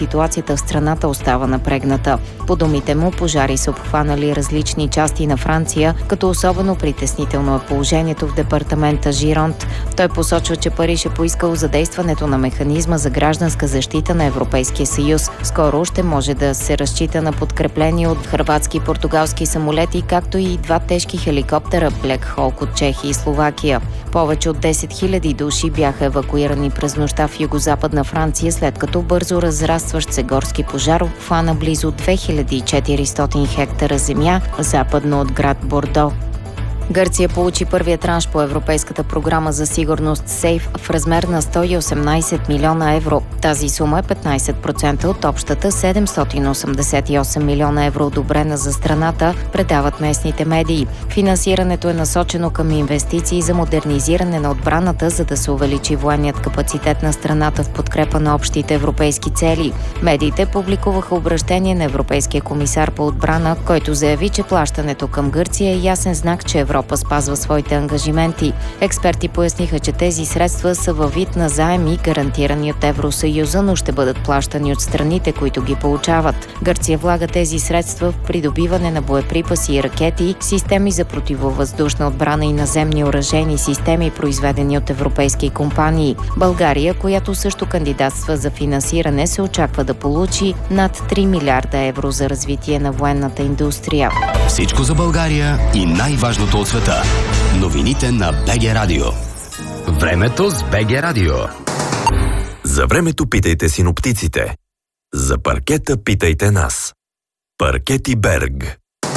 ситуацията в страната остава напрегната. По думите му, пожари са обхванали различни части на Франция, като особено притеснително е положението в департамента Жиронт. Той посочва, че Париж е поискал задействането на механизма за гражданска защита на Европейския съюз. Скоро ще може да се разчита на подкрепление от хърватски и португалски самолети, както и 2 тежки хеликоптера Black Hawk от Чехия и Словакия. Повече от 10 000 души бяха евакуирани през нощта в югозападна Франция, след като бързо разрастващ се горски пожар обхвана близо 2400 хектара земя западно от град Бордо. Гърция получи първия транш по Европейската програма за сигурност СЕЙФ в размер на 118 милиона евро. Тази сума е 15% от общата 788 милиона евро, одобрена за страната, предават местните медии. Финансирането е насочено към инвестиции за модернизиране на отбраната, за да се увеличи военният капацитет на страната в подкрепа на общите европейски цели. Медиите публикуваха обръщение на Европейския комисар по отбрана, който заяви, че плащането към Гърция е ясен знак, че Европа спазва своите ангажименти. Експерти поясниха, че тези средства са във вид на заеми, гарантирани от Евросъюза, но ще бъдат плащани от страните, които ги получават. Гърция влага тези средства в придобиване на боеприпаси и ракети, системи за противовъздушна отбрана и наземни оръжейни системи, произведени от европейски компании. България, която също кандидатства за финансиране, се очаква да получи над 3 милиарда евро за развитие на военната индустрия. Всичко за България и най-важното от света. Новините на БГ Радио. Времето с БГ Радио. За времето питайте синоптиците. За паркета питайте нас. Паркети Берг.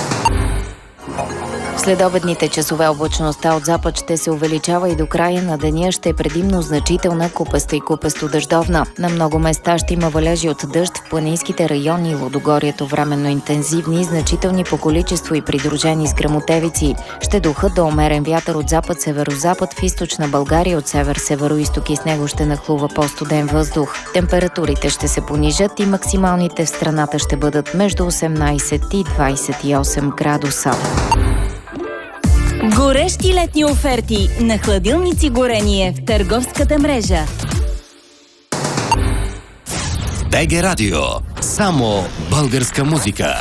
Следобедните часове облачността от запад ще се увеличава и до края на деня ще е предимно значителна, купеста и купесто-дъждовна. На много места ще има валежи от дъжд в планинските райони и Лудогорието временно интензивни, значителни по количество и придружени с гръмотевици. Ще духат до умерен вятър от запад-северозапад в източна България, от север-североизток и с него ще нахлува по-студен въздух. Температурите ще се понижат и максималните в страната ще бъдат между 18 и 28 градуса. Горещи летни оферти на хладилници горение в търговската мрежа. БГ Радио. Само българска музика.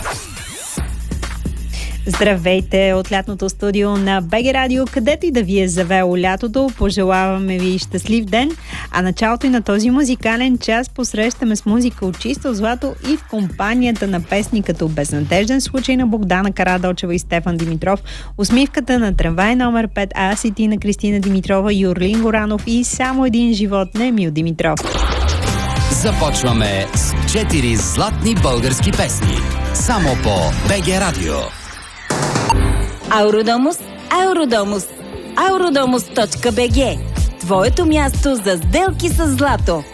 Здравейте от лятното студио на БГ Радио, където и да ви е завело лятото. Пожелаваме ви щастлив ден, а началото и на този музикален час посрещаме с музика от чисто злато и в компанията на песни като Безнадежден случай на Богдана Карадолчева и Стефан Димитров, Усмивката на трамвай номер 5, Аз и ти на Кристина Димитрова, Юрлин Горанов и Само един живот на Емил Димитров. Започваме с 4 златни български песни. Само по БГ Радио. Ауродомус, Ауродомус, Aurодомус.bg. Твоето място за сделки с злато.